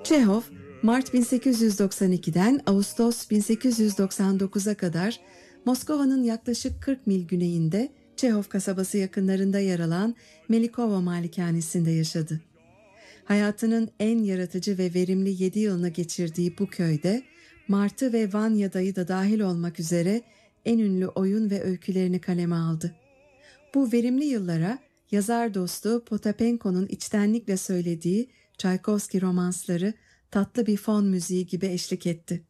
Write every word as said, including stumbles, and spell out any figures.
Çehov, Mart bin sekiz yüz doksan ikiden Ağustos bin sekiz yüz doksan dokuza kadar Moskova'nın yaklaşık kırk mil güneyinde Çehov kasabası yakınlarında yer alan Melikova malikanesinde yaşadı. Hayatının en yaratıcı ve verimli yedi yılını geçirdiği bu köyde Martı ve Vanya dayı da dahil olmak üzere en ünlü oyun ve öykülerini kaleme aldı. Bu verimli yıllara yazar dostu Potapenko'nun içtenlikle söylediği Çaykovski romansları tatlı bir fon müziği gibi eşlik etti.